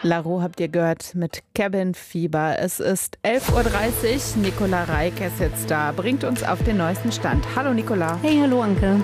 Laro habt ihr gehört mit Cabin Fever. Es ist 11:30 Uhr. Nicola Reik ist jetzt da, bringt uns auf den neuesten Stand. Hallo Nicola. Hey, hallo Anke.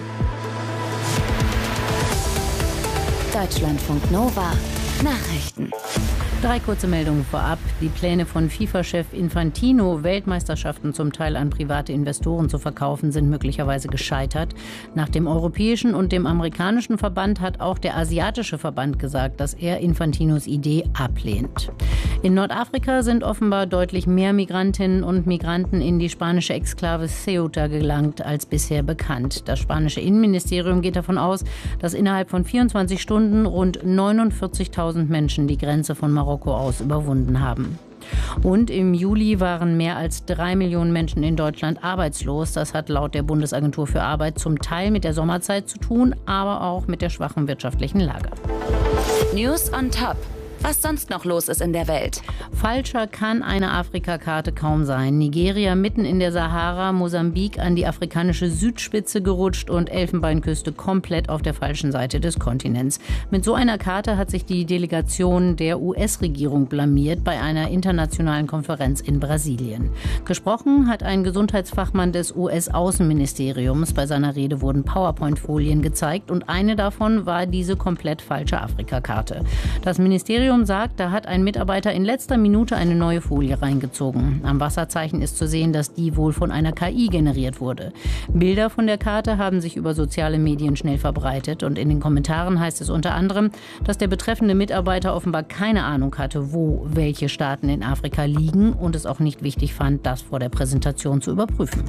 Deutschlandfunk Nova Nachrichten. 3 kurze Meldungen vorab. Die Pläne von FIFA-Chef Infantino, Weltmeisterschaften zum Teil an private Investoren zu verkaufen, sind möglicherweise gescheitert. Nach dem europäischen und dem amerikanischen Verband hat auch der asiatische Verband gesagt, dass er Infantinos Idee ablehnt. In Nordafrika sind offenbar deutlich mehr Migrantinnen und Migranten in die spanische Exklave Ceuta gelangt als bisher bekannt. Das spanische Innenministerium geht davon aus, dass innerhalb von 24 Stunden rund 49.000 Menschen die Grenze von Marokko aus überwunden haben. Und im Juli waren mehr als 3 Millionen Menschen in Deutschland arbeitslos. Das hat laut der Bundesagentur für Arbeit zum Teil mit der Sommerzeit zu tun, aber auch mit der schwachen wirtschaftlichen Lage. News on Top. Was sonst noch los ist in der Welt. Falscher kann eine Afrikakarte kaum sein. Nigeria mitten in der Sahara, Mosambik an die afrikanische Südspitze gerutscht und Elfenbeinküste komplett auf der falschen Seite des Kontinents. Mit so einer Karte hat sich die Delegation der US-Regierung blamiert bei einer internationalen Konferenz in Brasilien. Gesprochen hat ein Gesundheitsfachmann des US-Außenministeriums. Bei seiner Rede wurden PowerPoint-Folien gezeigt und eine davon war diese komplett falsche Afrikakarte. Das Ministerium sagt, da hat ein Mitarbeiter in letzter Minute eine neue Folie reingezogen. Am Wasserzeichen ist zu sehen, dass die wohl von einer KI generiert wurde. Bilder von der Karte haben sich über soziale Medien schnell verbreitet und in den Kommentaren heißt es unter anderem, dass der betreffende Mitarbeiter offenbar keine Ahnung hatte, wo welche Staaten in Afrika liegen und es auch nicht wichtig fand, das vor der Präsentation zu überprüfen.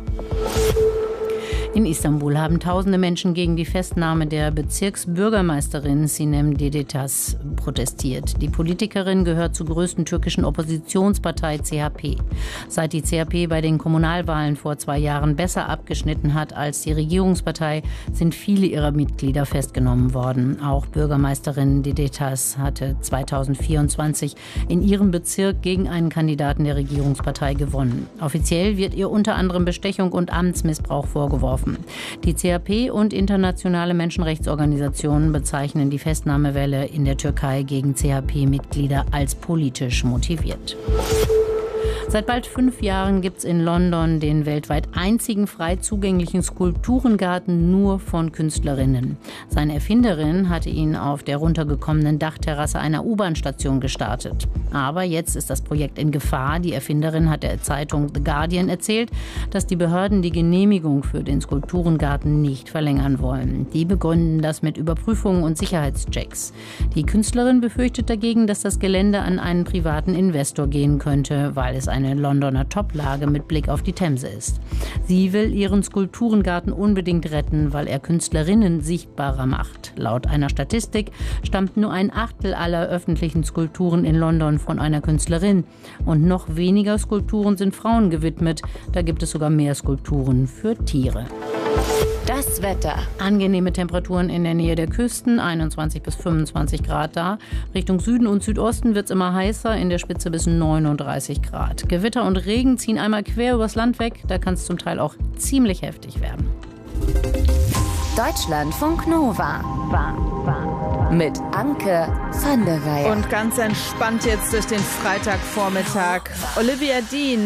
In Istanbul haben tausende Menschen gegen die Festnahme der Bezirksbürgermeisterin Sinem Dedetas protestiert. Die Politikerin gehört zur größten türkischen Oppositionspartei CHP. Seit die CHP bei den Kommunalwahlen vor 2 Jahren besser abgeschnitten hat als die Regierungspartei, sind viele ihrer Mitglieder festgenommen worden. Auch Bürgermeisterin Dedetas hatte 2024 in ihrem Bezirk gegen einen Kandidaten der Regierungspartei gewonnen. Offiziell wird ihr unter anderem Bestechung und Amtsmissbrauch vorgeworfen. Die CHP und internationale Menschenrechtsorganisationen bezeichnen die Festnahmewelle in der Türkei gegen CHP-Mitglieder als politisch motiviert. Seit bald 5 Jahren gibt es in London den weltweit einzigen frei zugänglichen Skulpturengarten nur von Künstlerinnen. Seine Erfinderin hatte ihn auf der runtergekommenen Dachterrasse einer U-Bahn-Station gestartet. Aber jetzt ist das Projekt in Gefahr. Die Erfinderin hat der Zeitung The Guardian erzählt, dass die Behörden die Genehmigung für den Skulpturengarten nicht verlängern wollen. Die begründen das mit Überprüfungen und Sicherheitschecks. Die Künstlerin befürchtet dagegen, dass das Gelände an einen privaten Investor gehen könnte, weil es eine Londoner Toplage mit Blick auf die Themse ist. Sie will ihren Skulpturengarten unbedingt retten, weil er Künstlerinnen sichtbarer macht. Laut einer Statistik stammt nur 1/8 aller öffentlichen Skulpturen in London von einer Künstlerin. Und noch weniger Skulpturen sind Frauen gewidmet. Da gibt es sogar mehr Skulpturen für Tiere. Das Wetter. Angenehme Temperaturen in der Nähe der Küsten, 21 bis 25 Grad da. Richtung Süden und Südosten wird es immer heißer, in der Spitze bis 39 Grad. Gewitter und Regen ziehen einmal quer übers Land weg, da kann es zum Teil auch ziemlich heftig werden. Deutschlandfunk Nova. Mit Anke van der Weyer. Und ganz entspannt jetzt durch den Freitagvormittag. Olivia Dean